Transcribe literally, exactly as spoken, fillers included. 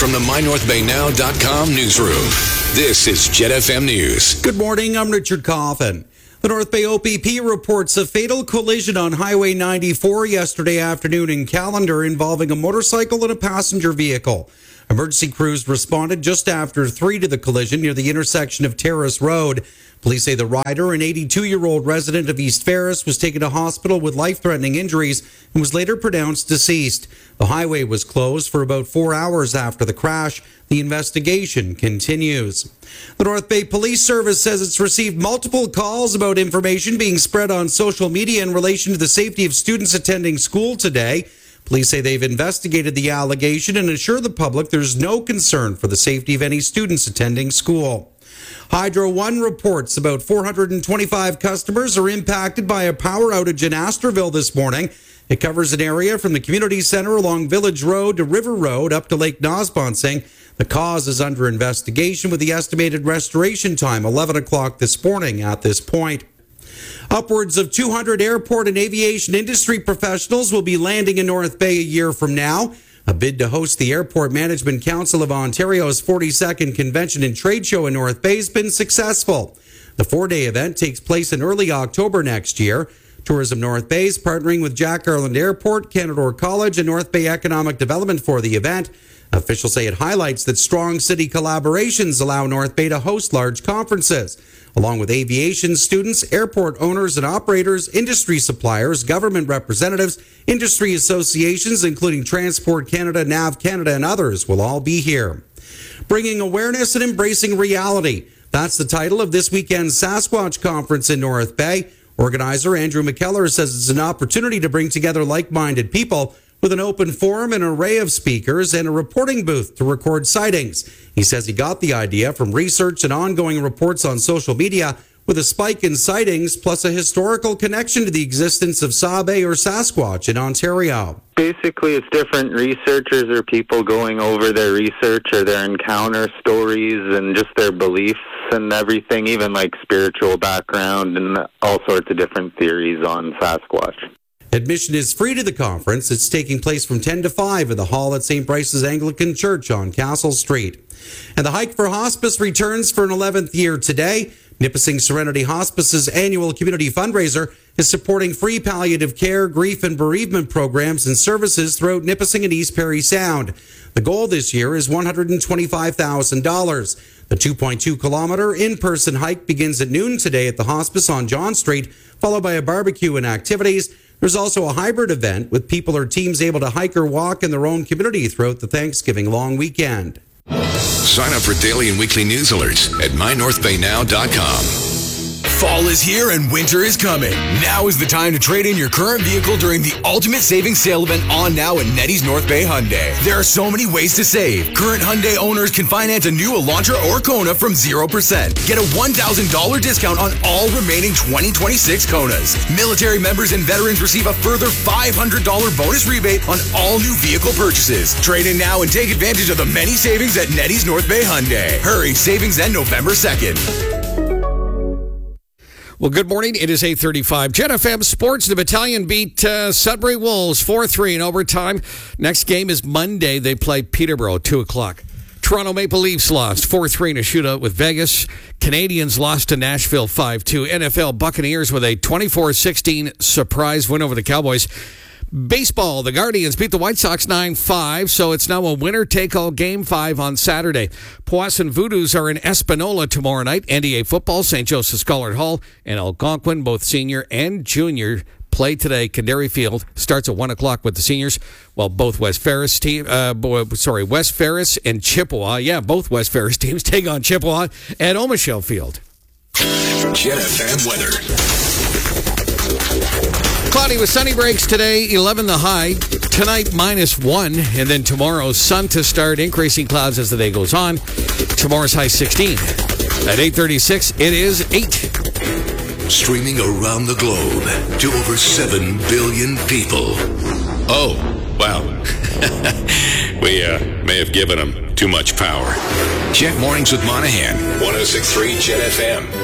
from the my north bay now dot com newsroom. This is Jet F M News. Good morning, I'm Richard Coffin. The North Bay O P P reports a fatal collision on Highway ninety-four yesterday afternoon in Callander involving a motorcycle and a passenger vehicle. Emergency crews responded just after three to the collision near the intersection of Terrace Road. Police say the rider, an eighty-two-year-old resident of East Ferris, was taken to hospital with life-threatening injuries and was later pronounced deceased. The highway was closed for about four hours after the crash. The investigation continues. The North Bay Police Service says it's received multiple calls about information being spread on social media in relation to the safety of students attending school today. Police say they've investigated the allegation and assure the public there's no concern for the safety of any students attending school. Hydro One reports about four hundred twenty-five customers are impacted by a power outage in Astorville this morning. It covers an area from the community center along Village Road to River Road up to Lake Nosbonsing. The cause is under investigation with the estimated restoration time eleven o'clock this morning at this point. Upwards of two hundred airport and aviation industry professionals will be landing in North Bay a year from now. A bid to host the Airport Management Council of Ontario's forty-second Convention and Trade Show in North Bay has been successful. The four-day event takes place in early October next year. Tourism North Bay is partnering with Jack Garland Airport, Canadore College, and North Bay Economic Development for the event. Officials say it highlights that strong city collaborations allow North Bay to host large conferences. Along with aviation students, airport owners and operators, industry suppliers, government representatives, industry associations, including Transport Canada, Nav Canada, and others will all be here. Bringing awareness and embracing reality. That's the title of this weekend's Sasquatch Conference in North Bay. Organizer Andrew McKellar says it's an opportunity to bring together like-minded people with an open forum, an array of speakers, and a reporting booth to record sightings. He says he got the idea from research and ongoing reports on social media with a spike in sightings plus a historical connection to the existence of Sabe or Sasquatch in Ontario. Basically, it's different researchers or people going over their research or their encounter stories and just their beliefs and everything, even like spiritual background and all sorts of different theories on Sasquatch. Admission is free to the conference. It's taking place from ten to five in the hall at Saint Bryce's Anglican Church on Castle Street. And the Hike for Hospice returns for an eleventh year today. Nipissing Serenity Hospice's annual community fundraiser is supporting free palliative care, grief and bereavement programs and services throughout Nipissing and East Perry Sound. The goal this year is one hundred twenty-five thousand dollars. The two point two kilometer in-person hike begins at noon today at the hospice on John Street, followed by a barbecue and activities. There's also a hybrid event with people or teams able to hike or walk in their own community throughout the Thanksgiving long weekend. Sign up for daily and weekly news alerts at my north bay now dot com. Fall is here and winter is coming. Now is the time to trade in your current vehicle during the Ultimate Savings Sale event on now at Nettie's North Bay Hyundai. There are so many ways to save. Current Hyundai owners can finance a new Elantra or Kona from zero percent. Get a one thousand dollars discount on all remaining twenty twenty-six Konas. Military members and veterans receive a further five hundred dollars bonus rebate on all new vehicle purchases. Trade in now and take advantage of the many savings at Nettie's North Bay Hyundai. Hurry, savings end November second. Well, good morning. It is eight thirty-five. Jet F M Sports. The Battalion beat uh, Sudbury Wolves four three in overtime. Next game is Monday. They play Peterborough, two o'clock. Toronto Maple Leafs lost four three in a shootout with Vegas. Canadians lost to Nashville five two. N F L Buccaneers with a twenty-four sixteen surprise win over the Cowboys. Baseball, the Guardians beat the White Sox nine five, so it's now a winner-take-all Game five on Saturday. Powassan Voodoos are in Espanola tomorrow night. N D A football, Saint Joseph Scholar Hall, and Algonquin, both senior and junior, play today. Kandari Field starts at one o'clock with the seniors, while both West Ferris team, uh, sorry, West Ferris and Chippewa, yeah, both West Ferris teams take on Chippewa at Omichelle Field. Jet F M weather. Cloudy with sunny breaks today, eleven the high. Tonight, minus one. And then tomorrow, sun to start, increasing clouds as the day goes on. Tomorrow's high sixteen. At eight thirty-six, it is eight. Streaming around the globe to over seven billion people. Oh, wow. we uh, may have given them too much power. Jet Mornings with Monahan. one oh six point three Jet F M.